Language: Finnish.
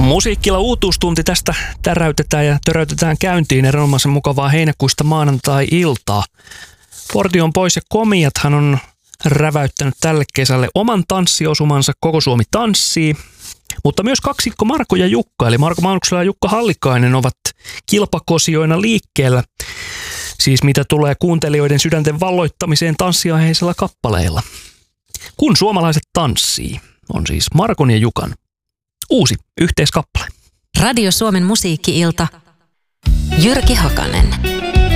Musiikkilla uutuustunti tästä täräytetään ja töräytetään käyntiin erinomaisen mukavaa heinäkuista maanantai-iltaa. Fortion pois ja Komiathan on räväyttänyt tälle kesälle oman tanssiosumansa Koko Suomi tanssii, mutta myös kaksikko Marko ja Jukka, eli Marko Maunuksela ja Jukka Hallikainen ovat kilpakosioina liikkeellä. Siis mitä tulee kuuntelijoiden sydänten valloittamiseen tanssiaiheisilla kappaleilla. Kun suomalaiset tanssii, on siis Markon ja Jukan uusi yhteiskappale. Radio Suomen musiikki-ilta. Jyrki Hakanen.